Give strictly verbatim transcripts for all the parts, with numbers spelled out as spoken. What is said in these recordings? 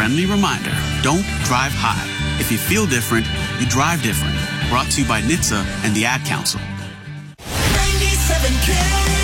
friendly reminder, don't drive high. If you feel different, you drive different. Brought to you by N H T S A and the Ad Council. ninety-seven K.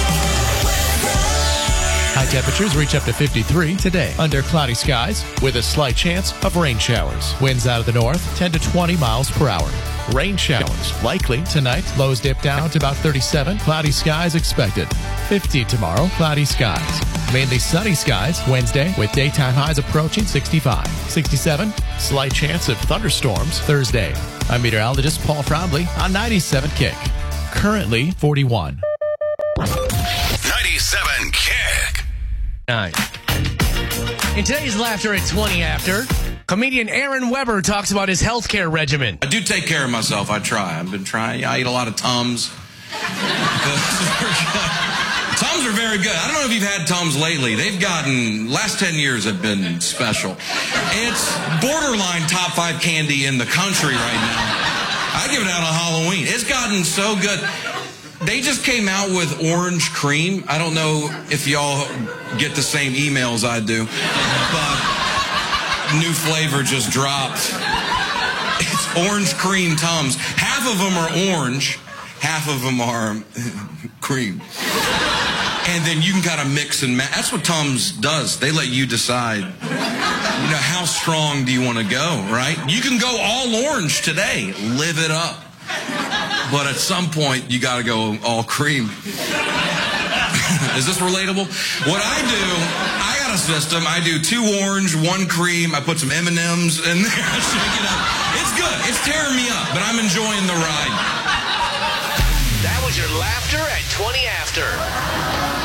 High temperatures reach up to fifty-three today under cloudy skies with a slight chance of rain showers. Winds out of the north, ten to twenty miles per hour. Rain showers likely tonight. Lows dip down to about thirty-seven. Cloudy skies expected. fifty tomorrow. Cloudy skies. Mainly sunny skies Wednesday with daytime highs approaching sixty-five. sixty-seven. Slight chance of thunderstorms Thursday. I'm meteorologist Paul Frombly on ninety-seven Kick. Currently forty-one. ninety-seven Kick. Nine. In today's Laughter at twenty after, comedian Aaron Weber talks about his healthcare regimen. I do take care of myself. I try. I've been trying. I eat a lot of Tums. Tums are very good. I don't know if you've had Tums lately. They've gotten, last ten years have been special. It's borderline top five candy in the country right now. I give it out on Halloween. It's gotten so good. They just came out with orange cream. I don't know if y'all get the same emails I do, but new flavor just dropped. It's orange cream Tums. Half of them are orange, half of them are cream. And then you can kind of mix and match. That's what Tums does. They let you decide, you know, how strong do you want to go, right? You can go all orange today. Live it up. But at some point, you got to go all cream. Is this relatable? What I do, I got a system. I do two orange, one cream. I put some M and M's in there. I shake it up. It's good. It's tearing me up, but I'm enjoying the ride. That was your Laughter at twenty after.